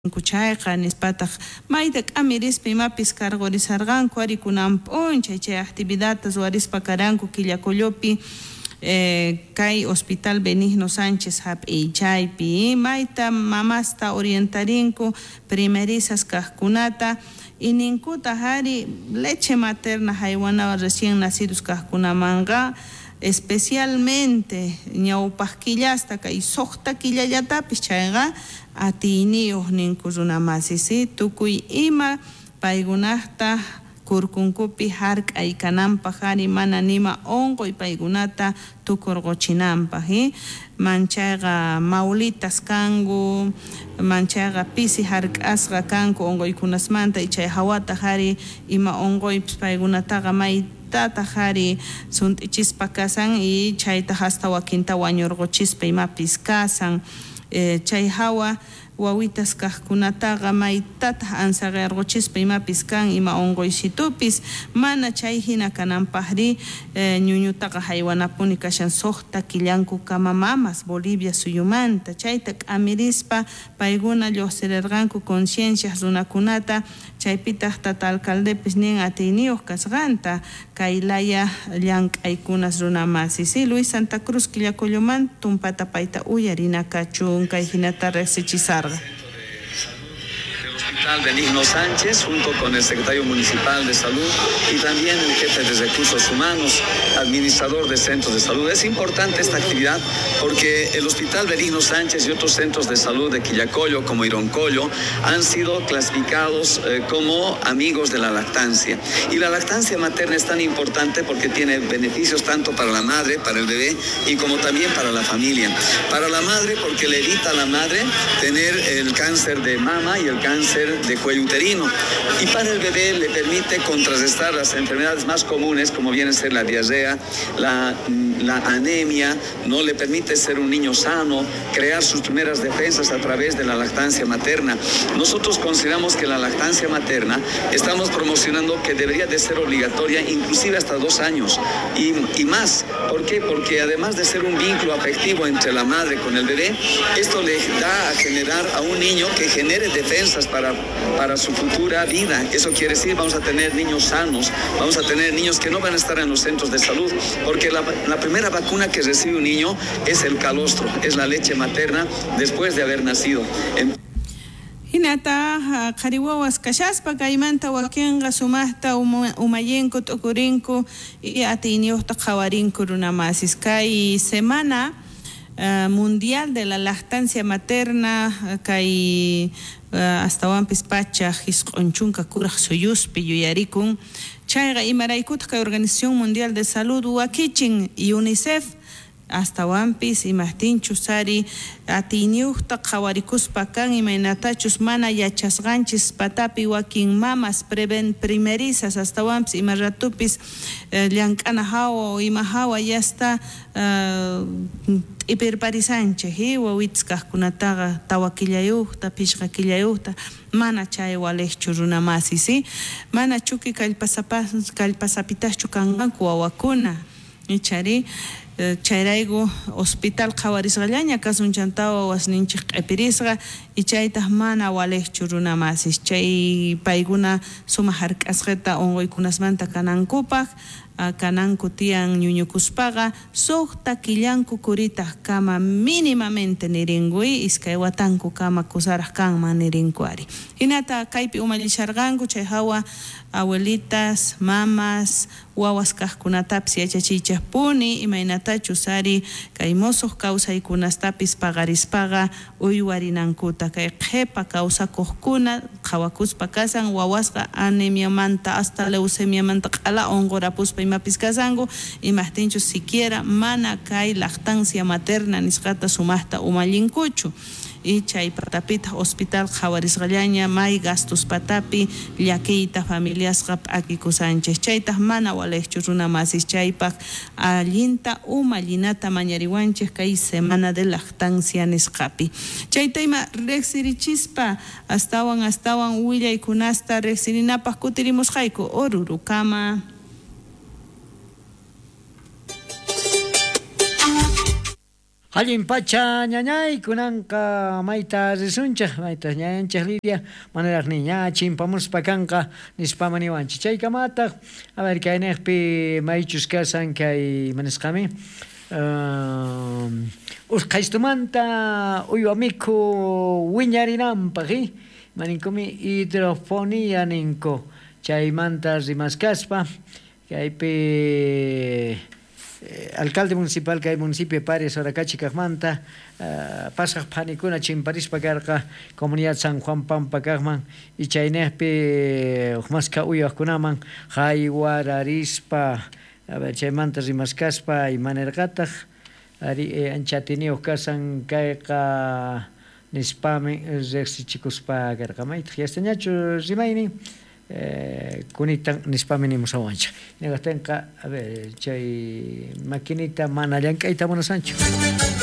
Kuchayqa nispataq mayta k'amirispi imapis karqorisarqanku arikunan p'unchay chay actividades warispa karanku Quillacollopi kay Hospital Benigno Sánchez hap'iychaypi chaypi mayta mamasta orientarinku primerizas kaqkunata y ninkuta hari leche materna haywana recién nacidos kaqkunamanqa especialmente ñawpaq killasta kay suqta killallatapis chayqa atiniyoq ninku runamasisi tukuy ima paykunaqta kurkunkupi hark'aykananpaq hari mana nima onqoy paykunata tukurquchinanpaq manchayqa maulitas kanku manchayqa pisi hark'asqa kanku onqoykunasmanta y chay hawata hari ima onqoypis paykunataqa tata hari sunt'ichispa kasan y chayta hasta wakinta wañurquchispa imapis kasan chay hawa wawitas kaqkunataqa maytata ansaqirquchispa imapis kan ima onqoysitupis mana chay hina kananpaqri ñuñutaqa haywanapuni kashan suqta killanku kama mamas Bolivia suyumanta chayta k'amirispa payguna lluqsirirqanku conciencias runakunata chaypitaq tata alcaldepis nin atiniyuq kasqanta kaylaya llank'aykunas runamasisi Luis Santa Cruz Quillacolloman tumpata payta uyarinakachun kay hinata riqsichisarqa. Hospital Benigno Sánchez, junto con el secretario municipal de salud y también el jefe de recursos humanos, administrador de centros de salud. Es importante esta actividad porque el Hospital Benigno Sánchez y otros centros de salud de Quillacollo, como Ironcollo, han sido clasificados como amigos de la lactancia. Y la lactancia materna es tan importante porque tiene beneficios tanto para la madre, para el bebé y como también para la familia. Para la madre porque le evita a la madre tener el cáncer de mama y el cáncer de cuello uterino, y para el bebé le permite contrarrestar las enfermedades más comunes como viene a ser la diarrea, la anemia, no le permite ser un niño sano, crear sus primeras defensas a través de la lactancia materna. Nosotros consideramos que la lactancia materna estamos promocionando que debería de ser obligatoria inclusive hasta 2 años y más. ¿Por qué? Porque además de ser un vínculo afectivo entre la madre con el bebé, esto le da a generar a un niño que genere defensas para su futura vida. Eso quiere decir, vamos a tener niños sanos, vamos a tener niños que no van a estar en los centros de salud, porque la primera vacuna que recibe un niño es el calostro, es la leche materna después de haber nacido. Hinata qhariwawas kashaspa kaymanta wakinqa sumaqta umayinku t'ukurinku y atiniyuqta qhawarinku runamasis kay semana mundial de la lactancia materna kay astawanpis pacha hisq'unchunqa kuraq suyuspi yuyarikun chayqa imaraykuta kay Organización Mundial de Salud wakichin UNICEF astawanpis imahtinchu sari atiniyuqta qhawarikuspa kan imaynatachus mana yachasqanchis patapi wakin mamas primerizas astawanpis ima ratupis llank'ana hawa o ima hawa yasta iperparisanchej wawitas kaqkunataqa tawa killayuqta pishqa killayuqta mana chay walejchu runamasisi mana chuki kallpasapitachchu kanqanku wawakuna ichari chayrayku hospital qhawarisqallaña kasunchanta wasninchik q'ipirisqa y chaytaq mana walejchu runamasis chay paykuna suma hark'asqita onqoykunasmanta kanankupaq kananku tiyan ñuñukuspaqa suqta killanku kuritaq kama mínimamente nirinkuy iskay watanku kama kusaraq kanman nirinkuari hinata kaypi umallisharqanku chay hawa abuelitas, mamas, wawas kaqkunatapis yachachichaqpuni imaynatachu sari kay musuq kawsaykunastapis paqarispaqa uywarinankuta kay qhipa kawsakuqkuna qhawakuspa kasan wawasqa anemiamanta hasta leucemiamanta q'ala onqurapuspa imapis kasanku imahtinchu siquiera mana kay lactancia materna nisqata sumaqta umallinkuchu y chay patapita hospital qhawarisqallaña may gastos patapi llakiyta familiasqa p'akikusanchis chaytaq mana walejchu runamasis chaypaq allinta umallinata mañariwanchis kay semana de lactancia nisqapi chayta ima riqsirichispa astawan willaykunasta riqsirinapaq kutirimusqayku Orurukama. Allin pacha ñañay kunanqa mayta risunchaq mayta ñayanchaq Lidia manera niña chimpamuspa kanqa nispamaniwanchik chaykamataq a ver kaynaqpi maychus kasan kay manisqami usqhaystumanta uywa mikhu wiñarinanpaq maninkumi hidroponía ninku chaymanta rimaskaspa kaypi alcalde municipal kay municipio Pares Horakachi kaqmanta pasaq phanikuna chimparispa karqa comunidad San Juan Pampa kaqman y chaynaqpi uqmasqa uyawaqkunaman haywararispa a ver chaymanta rimaskaspa imanirqataq ari ancha tiniuq kasan kayqa nispami riqsichikuspa karqa maytaq yastañachu rimaynin kunitan nispami nimusawanchaq ñuqatinqa a ver chay maquinita mana llank'ayta munasanchu